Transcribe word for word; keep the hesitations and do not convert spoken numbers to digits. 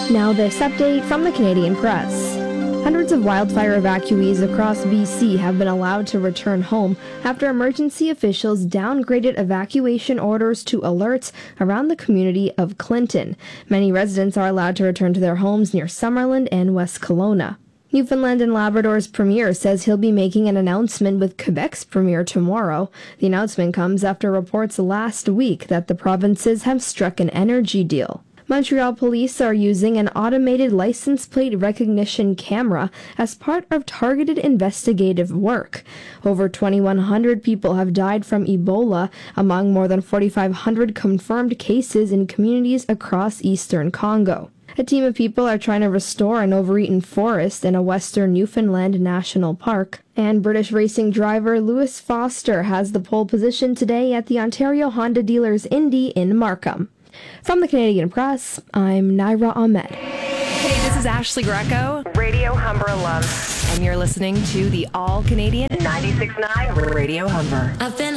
Now this update from the Canadian Press. Hundreds of wildfire evacuees across B C have been allowed to return home after emergency officials downgraded evacuation orders to alerts around the community of Clinton. Many residents are allowed to return to their homes near Summerland and West Kelowna. Newfoundland and Labrador's premier says he'll be making an announcement with Quebec's premier tomorrow. The announcement comes after reports last week that the provinces have struck an energy deal. Montreal police are using an automated license plate recognition camera as part of targeted investigative work. Over twenty-one hundred people have died from Ebola, among more than forty-five hundred confirmed cases in communities across eastern Congo. A team of people are trying to restore an overeaten forest in a western Newfoundland national park. And British racing driver Lewis Foster has the pole position today at the Ontario Honda Dealers Indy in Markham. From the Canadian Press, I'm Naira Ahmed. Hey, this is Ashley Greco, Radio Humber alum, and you're listening to the All Canadian ninety-six point nine Radio Humber. I've been